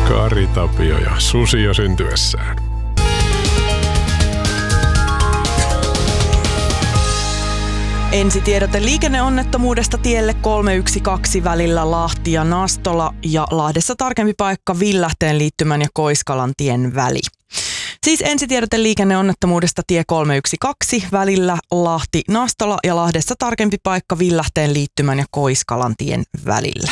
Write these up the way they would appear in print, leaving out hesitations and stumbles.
Kari Tapio ja susi jo syntyessään. Ensitiedote liikenneonnettomuudesta tielle 312 välillä Lahti ja Nastola ja Lahdessa tarkempi paikka Villähteen liittymän ja Koiskalan tien väli. Siis ensitiedote liikenneonnettomuudesta tie 312 välillä Lahti, Nastola ja Lahdessa tarkempi paikka Villähteen liittymän ja Koiskalan tien välillä.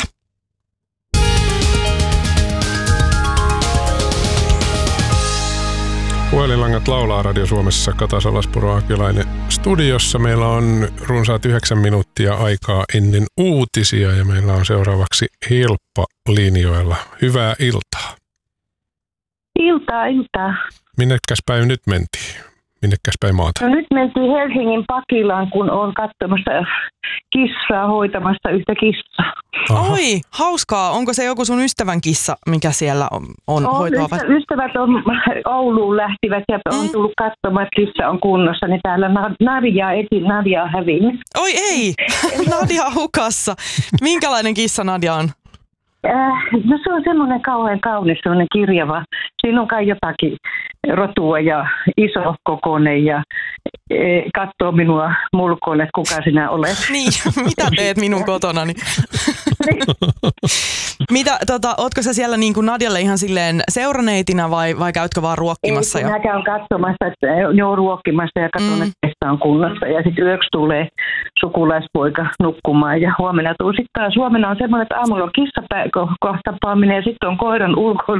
Puhelinlangat laulaa Radio Suomessa. Kata Salaspuro Akilainen studiossa. Meillä on runsaat 9 minuuttia aikaa ennen uutisia ja meillä on seuraavaksi Hilppa linjoilla. Hyvää iltaa. Iltaa. Minnekäs päin nyt mentiin? Minnekäs päin maata? No nyt mentiin Helsingin Pakilaan, kun on katsomassa kissaa, hoitamassa yhtä kissaa. Aha. Oi, hauskaa. Onko se joku sun ystävän kissa, mikä siellä on hoitoa? Ystävät on Ouluun lähtivät ja on tullut katsomaan, että kissa on kunnossa. Niin täällä Nadia on hävinnyt. Oi ei, Nadia on hukassa. Minkälainen kissa Nadia on? No se on semmoinen kauhean kaunis, semmoinen kirjava. Siinä on kai jotakin rotua ja iso kokoinen ja katsoo minua mulkoille, että kuka sinä olet. Niin, mitä teet minun kotonani? Ootko sä siellä niin kuin Nadialle ihan silleen seuraneitina vai käytkö vaan ruokkimassa? Mä käyn katsomassa, että joo ruokkimassa ja katson, että kessa on kunnossa. Ja sitten yöksi tulee sukulaispoika nukkumaan ja huomenna tuu sitten taas. Huomenna on semmoinen, että aamulla on kissakohtapaaminen ja sitten on koiran ulkoilu.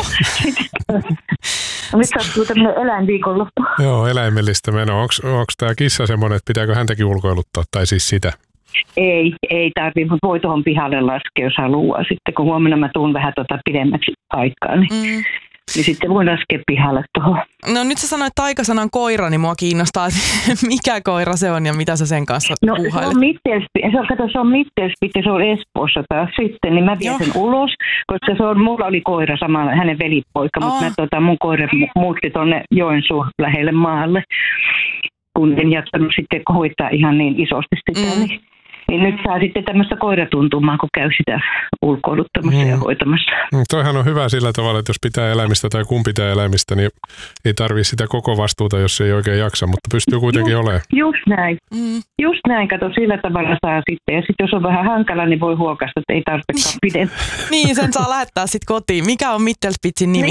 Nyt sattuu tämmöinen eläinviikonloppu. Joo, eläimellistä menoa. Onko tämä kissa semmoinen, että pitääkö häntäkin ulkoiluttaa tai siis sitä? Ei tarvitse, mutta voi tuohon pihalle laskea, jos haluaa. Sitten kun huomenna mä tuun vähän pidemmäksi aikaa, niin sitten voi laskea pihalle tuohon. No nyt sä sanoit taikasanan koira, niin mua kiinnostaa, että mikä koira se on ja mitä sä sen kanssa puuhailet. Se on Mittelspit ja se on Espoossa taas sitten, niin mä vien sen ulos, koska mulla oli koira sama, hänen velipoika, mutta mun koira muutti tuonne Joensuun lähelle maalle, kun en jaksanut sitten hoitaa ihan niin isosti sitä, niin nyt saa sitten tämmöistä koiratuntumaa, kun käy sitä ulkoiluttamassa ja hoitamassa. Toihan on hyvä sillä tavalla, että jos pitää eläimistä tai kun pitää eläimistä, niin ei tarvitse sitä koko vastuuta, jos ei oikein jaksa, mutta pystyy kuitenkin olemaan. Just näin. Just näin, kato, sillä tavalla saa sitten. Ja sitten jos on vähän hankala, niin voi huokasta, että ei tarvitsekaan pidempään. Niin, sen saa lähettää sitten kotiin. Mikä on Mittelspitzin nimi?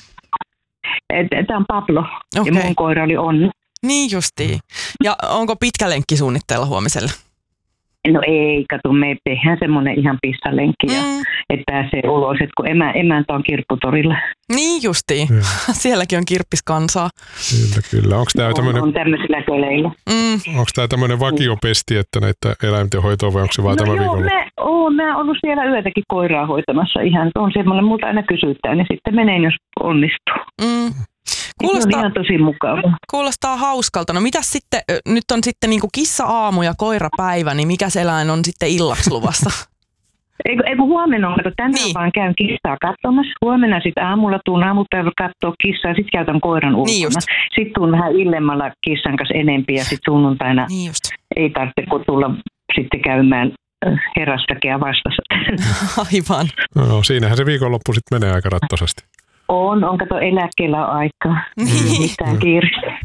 Tämä on Pablo ja mun koira oli Onni. Niin justiin. Ja onko pitkä lenkki suunnitteilla huomiselle? No ei, kato, me tehdään semmoinen ihan pissalenkki, että pääsee ulos, että kun emäntä on kirpputorilla. Niin justiin. Sielläkin on kirppiskansaa. Kyllä. Onko tämä tämmöinen... On tämmöisillä köleillä. Onko tämä tämmöinen vakiopesti, että näitä eläinten hoitoa vai onko se vaan tämä viikolla? Mä oon ollut siellä yötäkin koiraa hoitamassa ihan. On semmoinen, multa aina kysytään, niin sitten menen, jos onnistuu. Kuulostaa, on ihan tosi mukava. Kuulostaa hauskalta. No mitäs sitten, nyt on sitten niinku kissa-aamu ja koirapäivä, niin mikäs eläin on sitten illaksi luvassa? Eikö huomenna on, tänään vaan käyn kissaa katsomassa. Huomenna sitten aamulla tuun aamupäivällä katsoa kissaa ja sitten käytän koiran ulkona. Niin sitten tuun vähän illemmalla kissan kanssa enempi ja sitten sunnuntaina ei tarvitse kun tulla sitten käymään herrasväkeä vastassa. Aivan. No siinähän se viikonloppu sitten menee aika rattosasti. On kato eläkkeellä aikaa. Mitään kiirettä.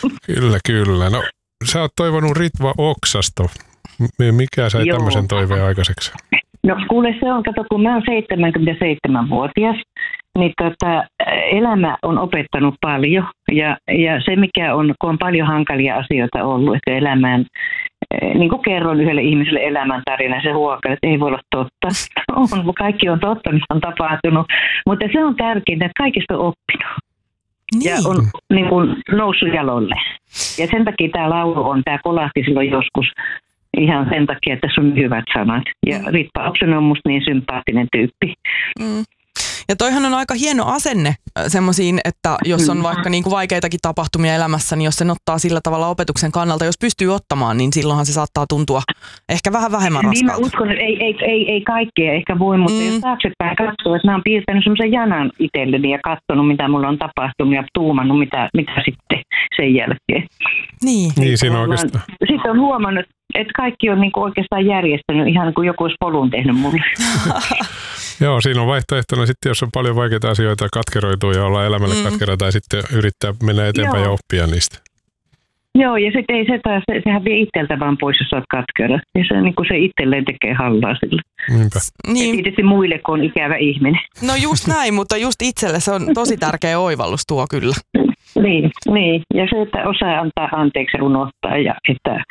Kyllä. No, sä oot toivonut Ritva Oksasto. Mikä sai tämmöisen toiveen aikaiseksi? No kuule se on, kato kun mä oon 77-vuotias, niin elämä on opettanut paljon. Ja se mikä on, kun on paljon hankalia asioita ollut, että elämään, niin kuin kerron yhdelle ihmiselle elämäntarina, se huokaa, että ei voi olla totta. Kaikki on totta, mitä on tapahtunut, mutta se on tärkeintä, että kaikista on oppinut. Ja on niin kuin noussut jalolle. Ja sen takia tämä laulu on, tämä kolahti silloin joskus ihan sen takia, että tässä on hyvät sanat. Ja Ritva Oksanen on musta niin sympaattinen tyyppi. Ja toihan on aika hieno asenne semmoisiin, että jos on vaikka niin kuin vaikeitakin tapahtumia elämässä, niin jos sen ottaa sillä tavalla opetuksen kannalta, jos pystyy ottamaan, niin silloinhan se saattaa tuntua ehkä vähän vähemmän raskalta. Niin mä uskon, että ei kaikkea ehkä voi, mutta jos taaksepäin katsoo, että mä oon piirtänyt semmoisen janan itselleni ja katsonut, mitä mulla on tapahtunut ja tuumannut, mitä sitten sen jälkeen. Niin siinä oikeastaan. Sitten on huomannut, että kaikki on niinku oikeastaan järjestänyt ihan kuin joku olisi polun tehnyt mulle. Joo, siinä on vaihtoehtona sitten, jos on paljon vaikeita asioita katkeroitua ja olla elämälle katkera tai sitten yrittää mennä eteenpäin ja oppia niistä. Joo, ja sitten ei se taas, sehän vie itseltä vaan pois, jos olet katkera. Ja se, niin kuin se itselleen tekee hallaa sille. Niinpä. Niin. Tietysti muille, kun on ikävä ihminen. No just näin, mutta just itselle se on tosi tärkeä oivallus tuo kyllä. Niin. Ja se, että osaa antaa anteeksi ja unohtaa. Ja että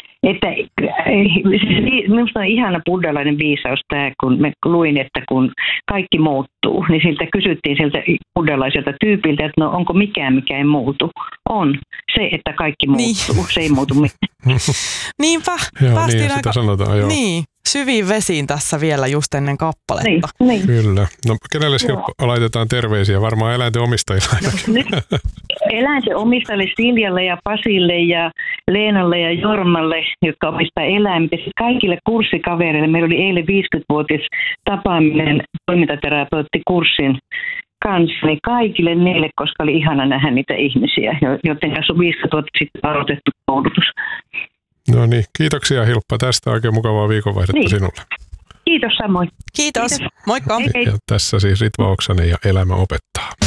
minusta on ihana buddhalainen viisaus tämä, kun me luin, että kun kaikki muuttuu, niin siltä kysyttiin siltä buddhalaiselta tyypiltä, että no onko mikään, mikä ei muutu. On se, että kaikki muuttuu, niin. Se ei muutu mitään. Niinpä. Joo, niin sitä sanotaan, joo. Niin, syviin vesiin tässä vielä just ennen kappaletta. Niin. Kyllä. No kenelle laitetaan terveisiä? Varmaan eläinten omistajille ainakin. Eläinten omistajille Siljalle ja Pasille ja Leenalle ja Jormalle, jotka omistaa eläimiä. Kaikille kurssikavereille. Meillä oli eilen 50-vuotis tapaaminen toimintaterapeuttikurssin kanssa, niin kaikille niille, koska oli ihana nähdä niitä ihmisiä, joten kanssa on 50 vuotta sitten aloitettu koulutus. No niin, kiitoksia Hilppa tästä. Oikein mukavaa viikonvaihdetta sinulle. Kiitos samoin. Kiitos. Moikka. Ja tässä siis Ritva Oksanen ja Elämä opettaa.